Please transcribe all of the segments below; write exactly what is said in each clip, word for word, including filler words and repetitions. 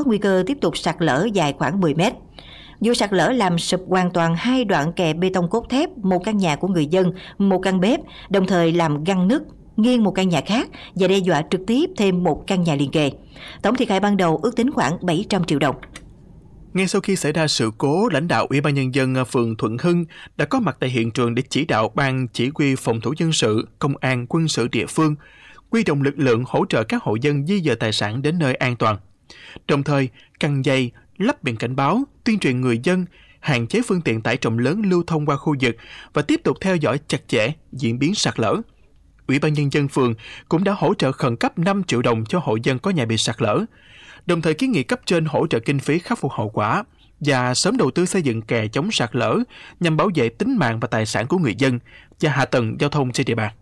có nguy cơ tiếp tục sạt lở dài khoảng mười mét. Vụ sạt lở làm sụp hoàn toàn hai đoạn kè bê tông cốt thép, một căn nhà của người dân, một căn bếp, đồng thời làm găng nứt nghiêng một căn nhà khác và đe dọa trực tiếp thêm một căn nhà liền kề. Tổng thiệt hại ban đầu ước tính khoảng bảy trăm triệu đồng. Ngay sau khi xảy ra sự cố, lãnh đạo Ủy ban Nhân dân phường Thuận Hưng đã có mặt tại hiện trường để chỉ đạo ban chỉ huy phòng thủ dân sự, công an, quân sự địa phương, huy động lực lượng hỗ trợ các hộ dân di dời tài sản đến nơi an toàn. Đồng thời, căng dây, lắp biển cảnh báo, tuyên truyền người dân, hạn chế phương tiện tải trọng lớn lưu thông qua khu vực và tiếp tục theo dõi chặt chẽ diễn biến sạt lở. Ủy ban Nhân dân phường cũng đã hỗ trợ khẩn cấp năm triệu đồng cho hộ dân có nhà bị sạt lở, đồng thời kiến nghị cấp trên hỗ trợ kinh phí khắc phục hậu quả và sớm đầu tư xây dựng kè chống sạt lở nhằm bảo vệ tính mạng và tài sản của người dân và hạ tầng giao thông trên địa bàn.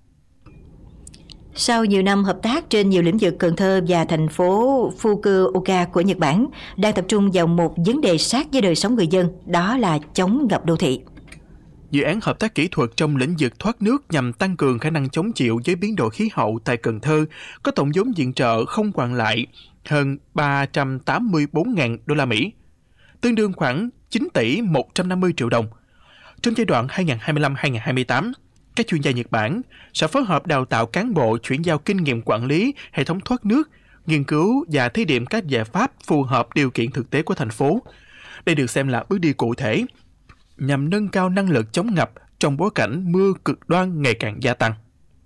Sau nhiều năm hợp tác trên nhiều lĩnh vực, Cần Thơ và thành phố Fukuoka của Nhật Bản đang tập trung vào một vấn đề sát với đời sống người dân, đó là chống ngập đô thị. Dự án hợp tác kỹ thuật trong lĩnh vực thoát nước nhằm tăng cường khả năng chống chịu với biến đổi khí hậu tại Cần Thơ có tổng vốn viện trợ không hoàn lại hơn ba trăm tám mươi bốn nghìn đô la Mỹ, tương đương khoảng chín tỷ một trăm năm mươi triệu đồng. Trong giai đoạn hai nghìn không trăm hai mươi lăm đến hai nghìn không trăm hai mươi tám, các chuyên gia Nhật Bản sẽ phối hợp đào tạo cán bộ chuyển giao kinh nghiệm quản lý hệ thống thoát nước, nghiên cứu và thí điểm các giải pháp phù hợp điều kiện thực tế của thành phố. Đây được xem là bước đi cụ thể nhằm nâng cao năng lực chống ngập trong bối cảnh mưa cực đoan ngày càng gia tăng.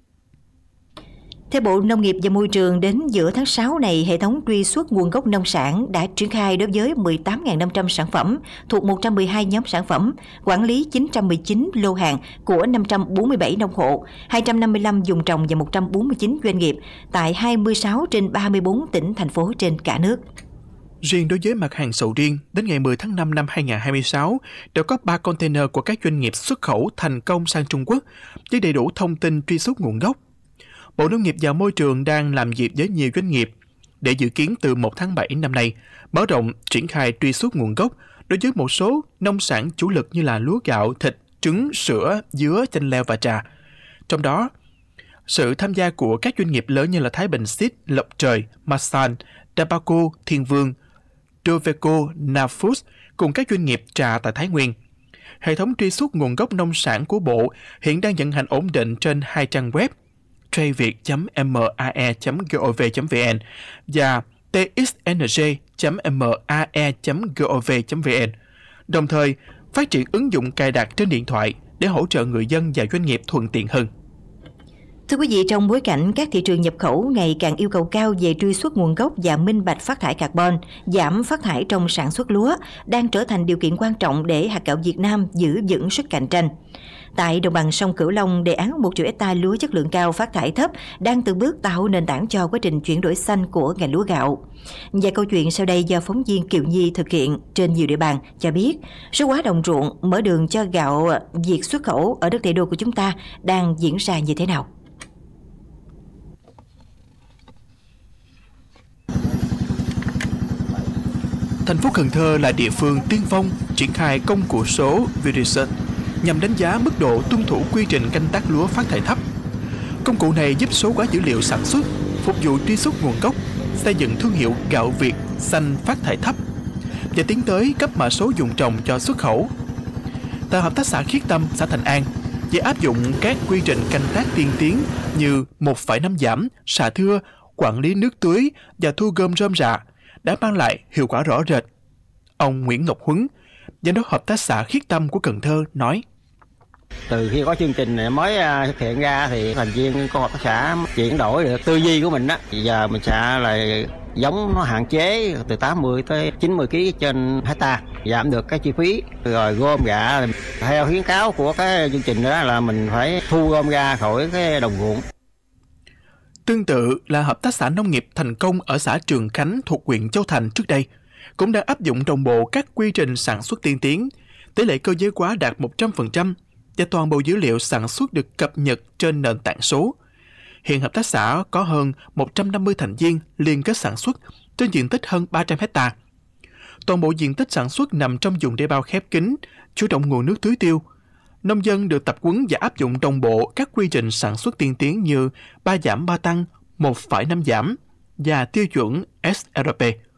Theo Bộ Nông nghiệp và Môi trường, đến giữa tháng sáu này, hệ thống truy xuất nguồn gốc nông sản đã triển khai đối với mười tám nghìn năm trăm sản phẩm thuộc một trăm mười hai nhóm sản phẩm, quản lý chín trăm mười chín lô hàng của năm trăm bốn mươi bảy nông hộ, hai trăm năm mươi lăm vùng trồng và một trăm bốn mươi chín doanh nghiệp tại hai mươi sáu trên ba mươi bốn tỉnh, thành phố trên cả nước. Riêng đối với mặt hàng sầu riêng, đến ngày mười tháng năm năm hai nghìn không trăm hai mươi sáu, đã có ba container của các doanh nghiệp xuất khẩu thành công sang Trung Quốc với đầy đủ thông tin truy xuất nguồn gốc. Bộ Nông nghiệp và Môi trường đang làm việc với nhiều doanh nghiệp để dự kiến từ một tháng bảy năm nay mở rộng triển khai truy xuất nguồn gốc đối với một số nông sản chủ lực như là lúa gạo, thịt, trứng, sữa, dứa, chanh leo và trà. Trong đó, sự tham gia của các doanh nghiệp lớn như là Thái Bình Seed, Lộc Trời, Masan, Dabaco, Thiên Vương, Doveco, Nafoods cùng các doanh nghiệp trà tại Thái Nguyên. Hệ thống truy xuất nguồn gốc nông sản của Bộ hiện đang vận hành ổn định trên hai trang web tradeviet chấm mae chấm gov chấm vn và txng chấm mae chấm gov chấm vn, đồng thời phát triển ứng dụng cài đặt trên điện thoại để hỗ trợ người dân và doanh nghiệp thuận tiện hơn. Thưa quý vị, trong bối cảnh các thị trường nhập khẩu ngày càng yêu cầu cao về truy xuất nguồn gốc và minh bạch phát thải carbon, giảm phát thải trong sản xuất lúa đang trở thành điều kiện quan trọng để hạt gạo Việt Nam giữ vững sức cạnh tranh. Tại đồng bằng sông Cửu Long, đề án một triệu hectare lúa chất lượng cao phát thải thấp đang từng bước tạo nền tảng cho quá trình chuyển đổi xanh của ngành lúa gạo. Và câu chuyện sau đây do phóng viên Kiều Nhi thực hiện trên nhiều địa bàn cho biết số hóa đồng ruộng mở đường cho gạo Việt xuất khẩu ở đất Tây Đô của chúng ta đang diễn ra như thế nào. Thành phố Cần Thơ là địa phương tiên phong triển khai công cụ số Virisat nhằm đánh giá mức độ tuân thủ quy trình canh tác lúa phát thải thấp. Công cụ này giúp số hóa dữ liệu sản xuất, phục vụ truy xuất nguồn gốc, xây dựng thương hiệu gạo Việt xanh phát thải thấp và tiến tới cấp mã số vùng trồng cho xuất khẩu. Tại hợp tác xã Khiết Tâm, xã Thành An, với áp dụng các quy trình canh tác tiên tiến như một phẩy năm giảm, xạ thưa, quản lý nước tưới và thu gom rơm rạ đã mang lại hiệu quả rõ rệt. Ông Nguyễn Ngọc Huấn, giám đốc hợp tác xã Khiết Tâm của Cần Thơ nói: Từ khi có chương trình này mới thực hiện ra thì thành viên của hợp tác xã chuyển đổi được tư duy của mình đó. Giờ mình sẽ là giống nó hạn chế từ tám mươi tới chín mươi ki lô gam trên hectare, giảm được cái chi phí. Rồi gom gạ theo khuyến cáo của cái chương trình đó là mình phải thu gom ra khỏi cái đồng ruộng. Tương tự là hợp tác xã nông nghiệp Thành Công ở xã Trường Khánh thuộc huyện Châu Thành trước đây cũng đã áp dụng đồng bộ các quy trình sản xuất tiên tiến, tỷ lệ cơ giới hóa đạt một trăm phần trăm và toàn bộ dữ liệu sản xuất được cập nhật trên nền tảng số. Hiện hợp tác xã có hơn một trăm năm mươi thành viên liên kết sản xuất trên diện tích hơn ba trăm hectare. Toàn bộ diện tích sản xuất nằm trong vùng đê bao khép kín, chú trọng nguồn nước tưới tiêu. Nông dân được tập huấn và áp dụng đồng bộ các quy trình sản xuất tiên tiến như ba giảm ba tăng, một phẩy năm giảm và tiêu chuẩn ét rờ pê.